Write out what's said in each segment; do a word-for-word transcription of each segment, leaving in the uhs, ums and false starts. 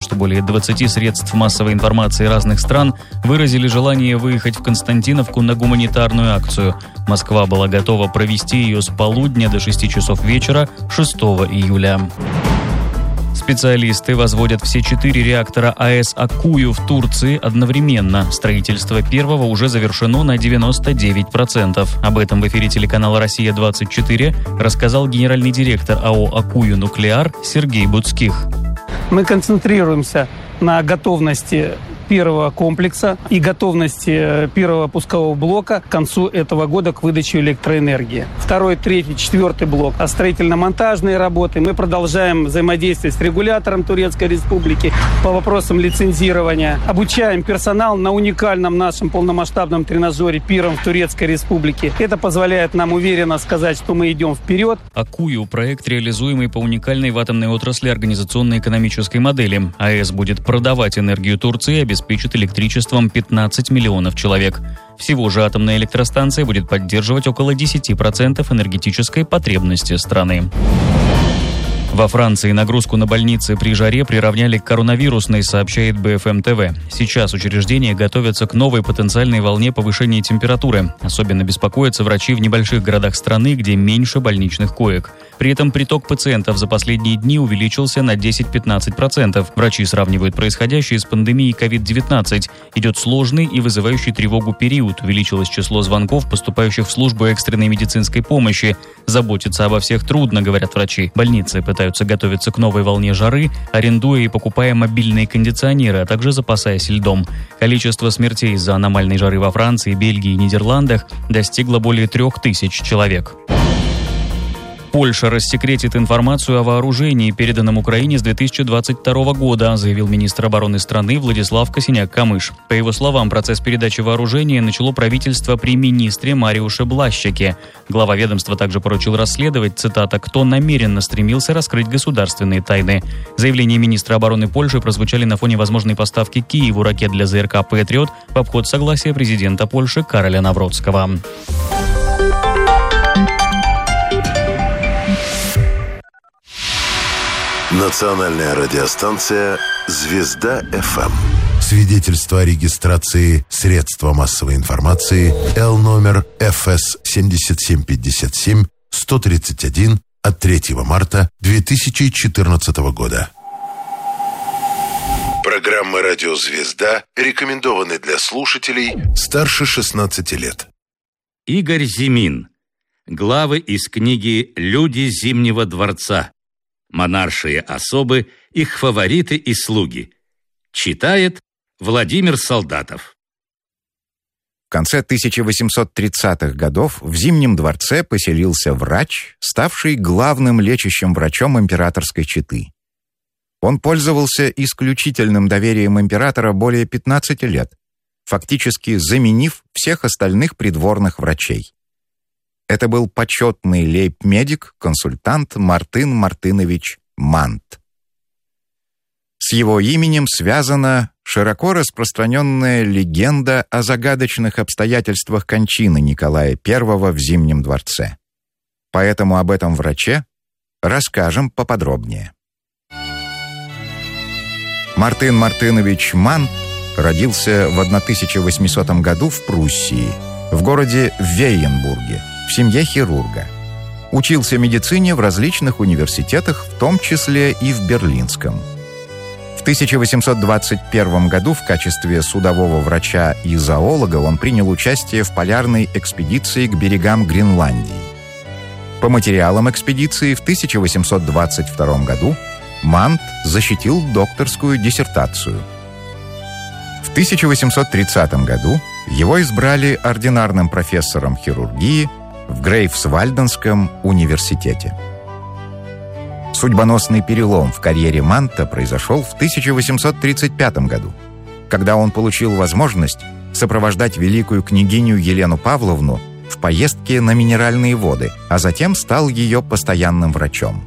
что более двадцати средств массовой информации разных стран выразили желание выехать в Константиновку на гуманитарную акцию. Москва была готова провести ее с полудня до шести часов вечера шестого июля. Специалисты возводят все четыре реактора АЭС Аккую в Турции одновременно. Строительство первого уже завершено на девяносто девять процентов. Об этом в эфире телеканала «Россия-двадцать четыре» рассказал генеральный директор АО «Аккую Нуклеар» Сергей Буцких. Мы концентрируемся на готовности первого комплекса и готовности первого пускового блока к концу этого года к выдаче электроэнергии. Второй, третий, четвертый блок. А строительно-монтажные работы. Мы продолжаем взаимодействие с регулятором Турецкой Республики по вопросам лицензирования. Обучаем персонал на уникальном нашем полномасштабном тренажере «Пиром» в Турецкой Республике. Это позволяет нам уверенно сказать, что мы идем вперед. Аккую – проект, реализуемый по уникальной в атомной отрасли организационно-экономической модели. АЭС будет продавать энергию Турции, обеспечит электричеством пятнадцать миллионов человек. Всего же атомная электростанция будет поддерживать около десять процентов энергетической потребности страны. Во Франции нагрузку на больницы при жаре приравняли к коронавирусной, сообщает Бэ Эф Эм Тэ Вэ. Сейчас учреждения готовятся к новой потенциальной волне повышения температуры. Особенно беспокоятся врачи в небольших городах страны, где меньше больничных коек. При этом приток пациентов за последние дни увеличился на десять-пятнадцать процентов. Врачи сравнивают происходящее с пандемией ковид девятнадцать. Идет сложный и вызывающий тревогу период. Увеличилось число звонков, поступающих в службу экстренной медицинской помощи. Заботиться обо всех трудно, говорят врачи. Больницы пытаются готовиться к новой волне жары, арендуя и покупая мобильные кондиционеры, а также запасаясь льдом. Количество смертей из-за аномальной жары во Франции, Бельгии и Нидерландах достигло более трех тысяч человек. Польша рассекретит информацию о вооружении, переданном Украине с две тысячи двадцать второго года, заявил министр обороны страны Владислав Косиняк-Камыш. По его словам, процесс передачи вооружения начало правительство при министре Мариуше Блащаке. Глава ведомства также поручил расследовать, цитата, «кто намеренно стремился раскрыть государственные тайны». Заявления министра обороны Польши прозвучали на фоне возможной поставки Киеву ракет для Зэ Эр Ка «Патриот» в обход согласия президента Польши Кароля Навроцкого. Национальная радиостанция «Звезда Эф Эм». Свидетельство о регистрации средства массовой информации Л номер Эф Эс семь семь пять семь сто тридцать один от третьего марта две тысячи четырнадцатого года. Программа «Радио Звезда» рекомендованы для слушателей старше шестнадцати лет. Игорь Зимин. Главы из книги «Люди Зимнего дворца». Монаршие особы, их фавориты и слуги. Читает Владимир Солдатов. В конце тысяча восемьсот тридцатых годов в Зимнем дворце поселился врач, ставший главным лечащим врачом императорской четы. Он пользовался исключительным доверием императора более пятнадцати лет, фактически заменив всех остальных придворных врачей. Это был почетный лейб-медик, консультант Мартын Мартынович Мант. С его именем связана широко распространенная легенда о загадочных обстоятельствах кончины Николая Первого в Зимнем дворце. Поэтому об этом враче расскажем поподробнее. Мартын Мартынович Мант родился в тысяча восьмисотом году в Пруссии, в городе Вейенбурге, в семье хирурга. Учился медицине в различных университетах, в том числе и в Берлинском. В тысяча восемьсот двадцать первом году в качестве судового врача и зоолога он принял участие в полярной экспедиции к берегам Гренландии. По материалам экспедиции в тысяча восемьсот двадцать втором году Мант защитил докторскую диссертацию. В тысяча восемьсот тридцатом году его избрали ординарным профессором хирургии в Грейфсвальденском университете. Судьбоносный перелом в карьере Манта произошел в тысяча восемьсот тридцать пятом году, когда он получил возможность сопровождать великую княгиню Елену Павловну в поездке на Минеральные воды, а затем стал ее постоянным врачом.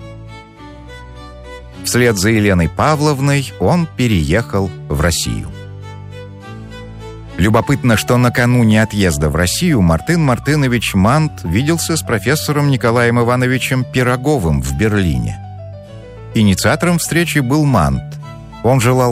Вслед за Еленой Павловной он переехал в Россию. Любопытно, что накануне отъезда в Россию Мартын Мартынович Мант виделся с профессором Николаем Ивановичем Пироговым в Берлине. Инициатором встречи был Мант. Он желал